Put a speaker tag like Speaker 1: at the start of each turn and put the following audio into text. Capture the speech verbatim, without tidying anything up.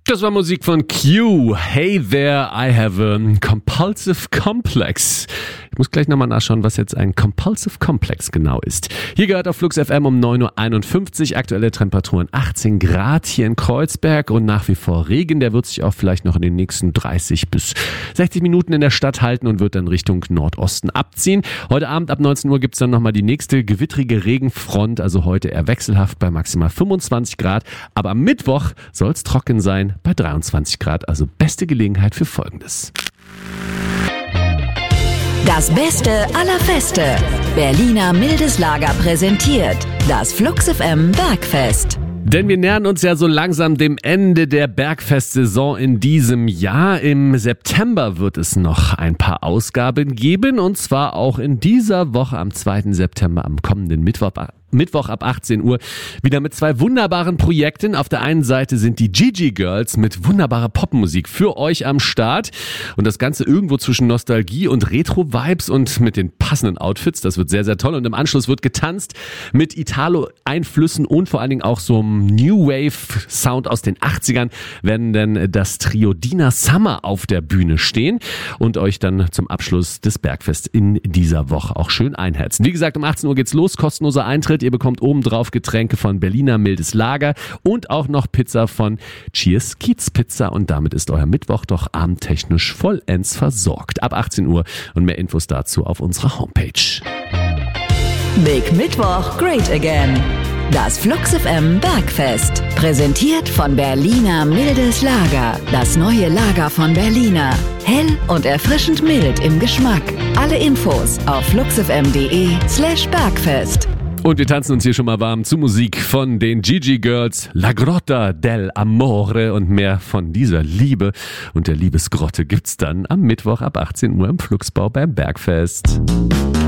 Speaker 1: Das war Musik von Q. Hey there, I have a compulsive complex. Ich muss gleich nochmal nachschauen, was jetzt ein compulsive complex genau ist. Hier gehört auf Flux F M um neun Uhr einundfünfzig, aktuelle Temperaturen achtzehn Grad hier in Kreuzberg und nach wie vor Regen. Der wird sich auch vielleicht noch in den nächsten dreißig bis sechzig Minuten in der Stadt halten und wird dann Richtung Nordosten abziehen. Heute Abend ab neunzehn Uhr gibt's dann nochmal die nächste gewittrige Regenfront, also heute eher wechselhaft bei maximal fünfundzwanzig Grad. Aber am Mittwoch soll's trocken sein bei dreiundzwanzig Grad, also beste Gelegenheit für Folgendes.
Speaker 2: Das Beste aller Feste. Berliner Mildes Lager präsentiert das Flux F M Bergfest.
Speaker 1: Denn wir nähern uns ja so langsam dem Ende der Bergfest-Saison in diesem Jahr. Im September wird es noch ein paar Ausgaben geben und zwar auch in dieser Woche am zweiten September, am kommenden Mittwoch. Mittwoch ab achtzehn Uhr wieder mit zwei wunderbaren Projekten. Auf der einen Seite sind die Gigi Girls mit wunderbarer Popmusik für euch am Start und das Ganze irgendwo zwischen Nostalgie und Retro-Vibes und mit den passenden Outfits. Das wird sehr, sehr toll und im Anschluss wird getanzt mit Italo-Einflüssen und vor allen Dingen auch so einem New Wave-Sound aus den achtzigern werden dann das Trio Dina Summer auf der Bühne stehen und euch dann zum Abschluss des Bergfests in dieser Woche auch schön einherzen. Wie gesagt, um achtzehn Uhr geht's los, kostenloser Eintritt. Ihr bekommt obendrauf Getränke von Berliner Mildes Lager und auch noch Pizza von Cheers Kiez Pizza und damit ist euer Mittwoch doch abendtechnisch vollends versorgt. Ab achtzehn Uhr und mehr Infos dazu auf unserer Homepage.
Speaker 2: Big Mittwoch, great again. Das Flux F M Bergfest. Präsentiert von Berliner Mildes Lager. Das neue Lager von Berliner. Hell und erfrischend mild im Geschmack. Alle Infos auf fluxfm.de slash Bergfest.
Speaker 1: Und wir tanzen uns hier schon mal warm zu Musik von den Gigi Girls, La Grotta del Amore und mehr von dieser Liebe und der Liebesgrotte gibt's dann am Mittwoch ab achtzehn Uhr im Fluxbau beim Bergfest.